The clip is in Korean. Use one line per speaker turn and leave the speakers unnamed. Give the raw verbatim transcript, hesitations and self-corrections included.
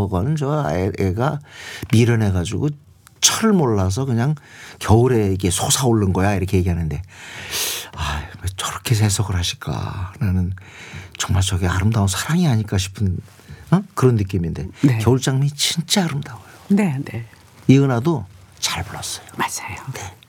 저거는 저 애, 애가 미련해가지고 철을 몰라서 그냥 겨울에 이게 솟아오른 거야 이렇게 얘기하는데 아, 왜 저렇게 해석을 하실까. 나는 정말 저게 아름다운 사랑이 아닐까 싶은 어? 그런 느낌인데
네.
겨울장미 진짜 아름다워요.
네, 네.
이은하도 잘 불렀어요.
맞아요.
네.